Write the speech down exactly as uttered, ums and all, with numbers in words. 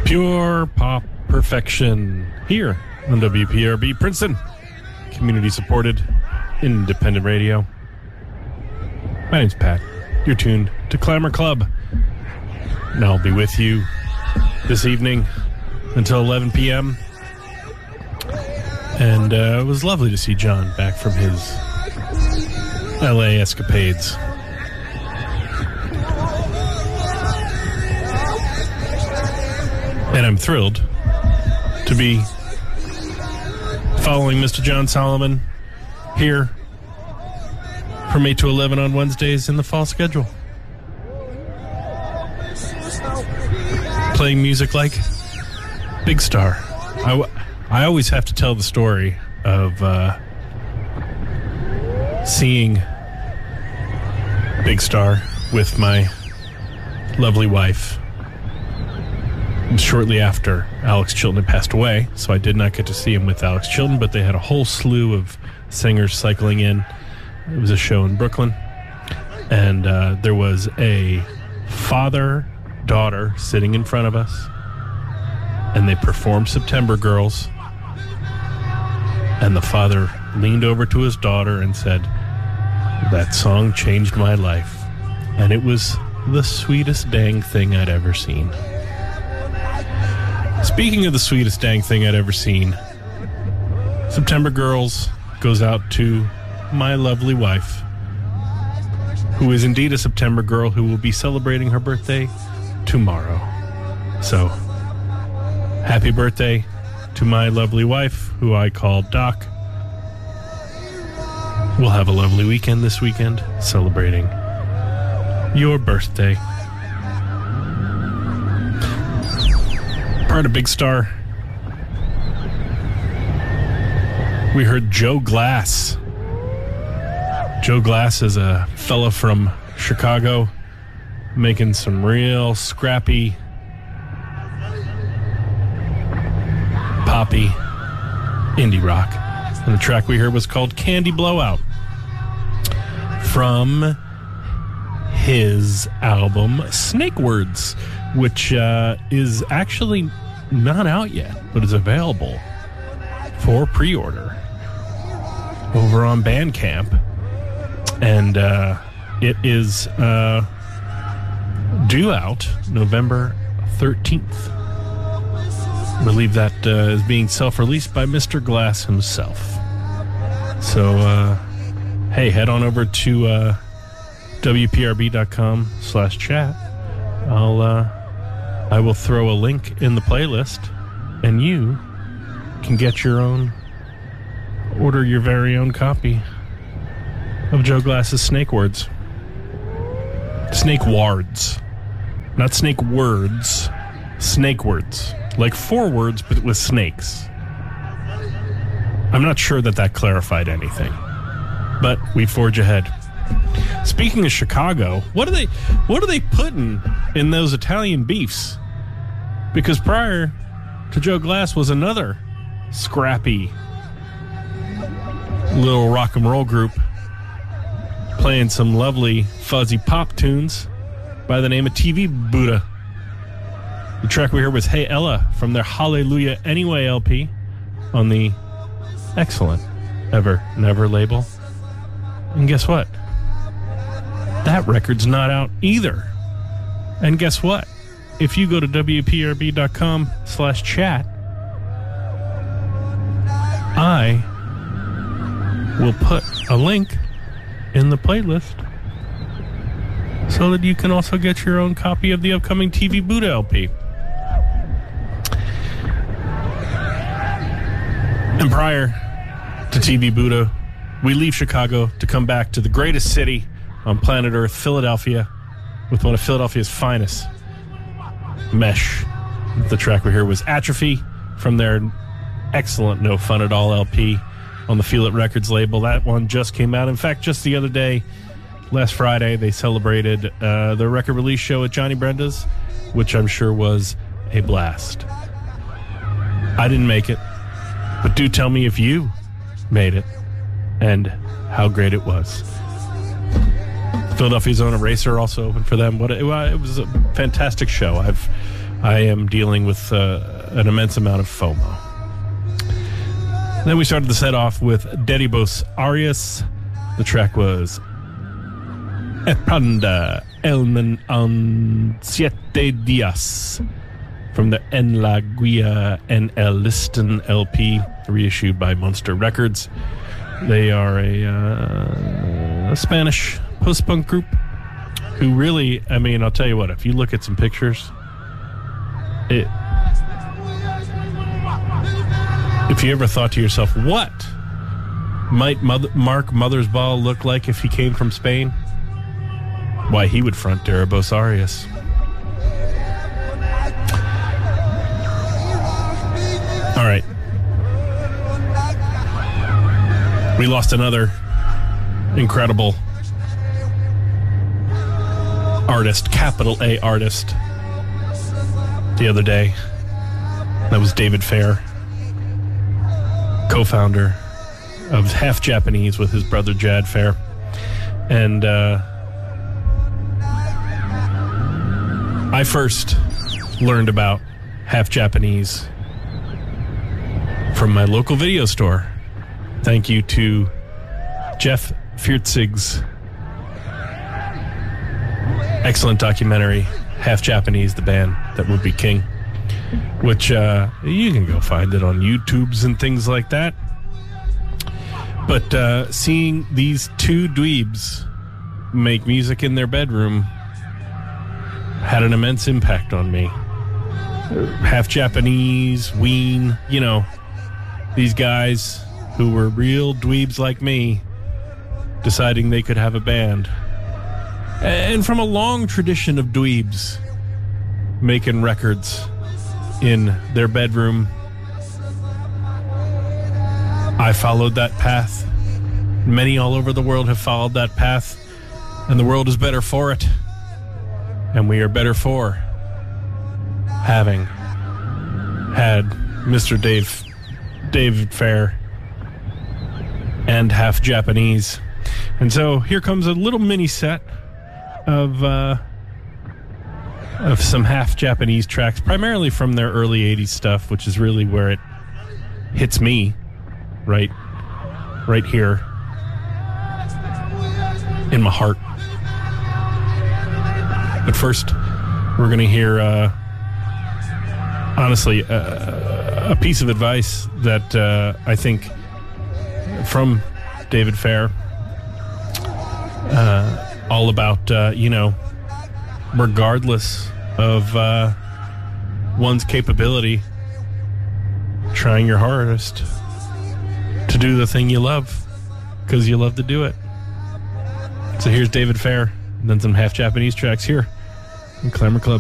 Pure pop perfection here on W P R B Princeton, community supported independent radio. My name's Pat. You're tuned to Clamor Club, and I'll be with you this evening until eleven p.m. And uh, it was lovely to see John back from his L A escapades. And I'm thrilled to be following Mister John Solomon here from eight to eleven on Wednesdays in the fall schedule. Playing music like Big Star. I, w- I always have to tell the story of uh, seeing Big Star with my lovely wife shortly after Alex Chilton had passed away, so I did not get to see him with Alex Chilton, but they had a whole slew of singers cycling in. It was a show in Brooklyn, and uh, there was a father-daughter sitting in front of us, and they performed September Girls, and the father leaned over to his daughter and said, "That song changed my life," and it was the sweetest dang thing I'd ever seen. Speaking of the sweetest dang thing I'd ever seen, September Girls goes out to my lovely wife, who is indeed a September girl who will be celebrating her birthday tomorrow. So, happy birthday to my lovely wife, who I call Doc. We'll have a lovely weekend this weekend celebrating your birthday. Part of Big Star, we heard Joe Glass. Joe Glass is a fella from Chicago making some real scrappy, poppy indie rock. And the track we heard was called Candy Blowout from his album Snake Words, which uh, is actually not out yet, but is available for pre-order over on Bandcamp. And uh, it is uh, due out November thirteenth. I believe that uh, is being self-released by Mister Glass himself. So, uh, hey, head on over to uh, W P R B dot com slash chat. I'll, uh, I will throw a link in the playlist, and you can get your own, order your very own copy of Joe Glass's Snake Words. Snake Wards. Not Snake Words. Snake Words. Like four words, but with snakes. I'm not sure that that clarified anything, but we forge ahead. Speaking of Chicago, what are they what are they putting in those Italian beefs? Because prior to Joe Glass was another scrappy little rock and roll group playing some lovely fuzzy pop tunes by the name of T V Buddha. The track we heard was Hey Ella from their Hallelujah Anyway L P on the excellent Ever Never label. And guess what? That record's not out either. And guess what? If you go to W P R B dot com slash chat, I will put a link in the playlist so that you can also get your own copy of the upcoming T V Buddha L P. And prior to T V Buddha, we leave Chicago to come back to the greatest city on planet Earth, Philadelphia, with one of Philadelphia's finest, Mesh. The track we hear was Atrophy from their excellent No Fun at All L P on the Feel It Records label. That one just came out. In fact, just the other day, last Friday, they celebrated uh, their record release show at Johnny Brenda's, which I'm sure was a blast. I didn't make it, but do tell me if you made it and how great it was. Philadelphia's own Eraser also opened for them. What it, it was a fantastic show. I've I am dealing with uh, an immense amount of FOMO. Then we started the set off with Deribos Arias. The track was Epanda Elmen an Siete Dias from the En La Guia en El Liston L P, reissued by Monster Records. They are a, uh, a Spanish post-punk group who really, I mean, I'll tell you what, if you look at some pictures, it, if you ever thought to yourself, what might Mother, Mark Mothersbaugh look like if he came from Spain? Why, he would front Deribos Arias. All right. We lost another incredible artist, capital A artist, the other day. That was David Fair, co-founder of Half Japanese with his brother Jad Fair. And uh, I first learned about Half Japanese from my local video store. Thank you to Jeff Fiertzig's excellent documentary, Half Japanese, the band that would be king, which uh, you can go find it on YouTubes and things like that. But uh, seeing these two dweebs make music in their bedroom had an immense impact on me. Half Japanese, Ween, you know, these guys who were real dweebs like me deciding they could have a band. And from a long tradition of dweebs making records in their bedroom, I followed that path. Many all over the world have followed that path, and the world is better for it. And we are better for having had Mister Dave David Fair and Half Japanese. And so here comes a little mini set of uh, of some Half Japanese tracks, primarily from their early eighties stuff, which is really where it hits me, right, right here in my heart. But first, we're going to hear, uh, honestly, uh, a piece of advice that uh, I think from David Fair, uh, all about, uh, you know, regardless of uh, one's capability, trying your hardest to do the thing you love because you love to do it. So here's David Fair, and then some Half Japanese tracks here in Clamor Club.